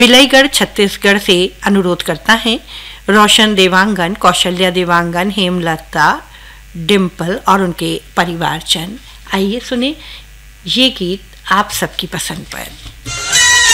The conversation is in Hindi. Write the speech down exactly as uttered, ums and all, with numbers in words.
बिलाईगढ़ छत्तीसगढ़ से अनुरोध करता है रोशन देवांगन, कौशल्या देवांगन, हेमलता, डिम्पल और उनके परिवारजन। आइए सुने ये गीत आप सबकी पसंद पर।